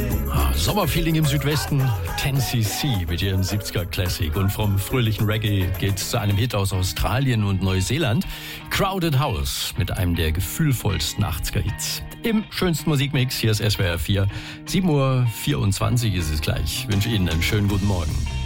Sommerfeeling im Südwesten, 10cc mit ihrem 70er Classic. Und vom fröhlichen Reggae geht's zu einem Hit aus Australien und Neuseeland. Crowded House mit einem der gefühlvollsten 80er-Hits. Im schönsten Musikmix, hier ist SWR 4. 7:24 Uhr ist es gleich. Ich wünsche Ihnen einen schönen guten Morgen.